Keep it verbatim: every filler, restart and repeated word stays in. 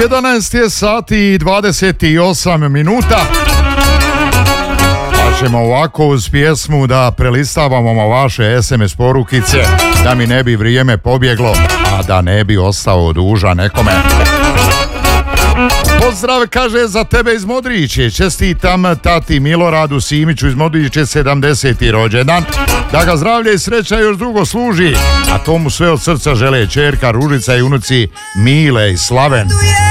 jedanaest je sati i dvadeset osam minuta. Pa ćemo ovako uz pjesmu da prelistavamo vaše es em es porukice, da mi ne bi vrijeme pobjeglo, a da ne bi ostao dužan nekome. Pozdrav, kaže, za tebe iz Modriće. Čestitam tati Miloradu Simiću iz Modriće sedamdeseti rođendan. Da ga zdravlje i sreća još dugo služi. A tomu sve od srca žele ćerka Ružica i unuci Mile i Slaven.